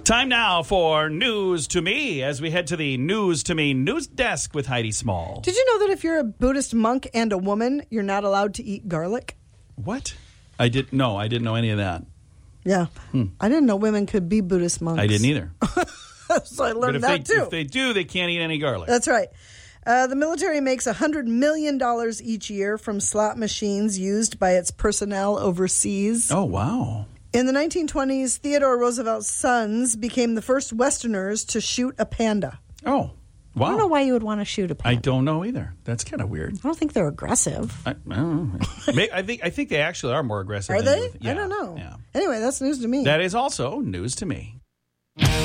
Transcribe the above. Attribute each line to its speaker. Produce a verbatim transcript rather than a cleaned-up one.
Speaker 1: Time now for News to Me as we head to the News to Me news desk with Heidi Small.
Speaker 2: Did you know that if you're a Buddhist monk and a woman, you're not allowed to eat garlic?
Speaker 1: What? I did no, I didn't know any of that.
Speaker 2: Yeah. Hmm. I didn't know women could be Buddhist monks.
Speaker 1: I didn't either.
Speaker 2: So I learned
Speaker 1: but if
Speaker 2: that
Speaker 1: they,
Speaker 2: too.
Speaker 1: If they do, they can't eat any garlic.
Speaker 2: That's right. Uh, the military makes one hundred million dollars each year from slot machines used by its personnel overseas.
Speaker 1: Oh, wow.
Speaker 2: In the nineteen twenties, Theodore Roosevelt's sons became the first Westerners to shoot a panda.
Speaker 1: Oh, wow.
Speaker 3: I don't know why you would want to shoot a panda.
Speaker 1: I don't know either. That's kind of weird.
Speaker 3: I don't think they're aggressive.
Speaker 1: I, I don't know. I think I think they actually are more aggressive.
Speaker 2: Are
Speaker 1: than
Speaker 2: they?
Speaker 1: Yeah,
Speaker 2: I don't know.
Speaker 1: Yeah.
Speaker 2: Anyway, that's news to me.
Speaker 1: That is also news to me.